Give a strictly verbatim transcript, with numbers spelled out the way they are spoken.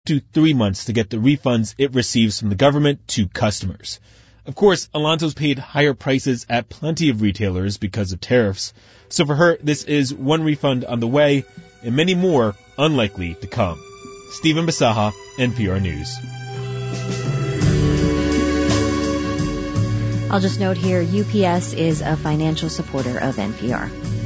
to three months to get the refunds it receives from the government to customers. Of course, Alonso's paid higher prices at plenty of retailers because of tariffs. So for her, this is one refund on the way and many more unlikely to come. Stephen Basaha, N P R News. I'll just note here, U P S is a financial supporter of N P R.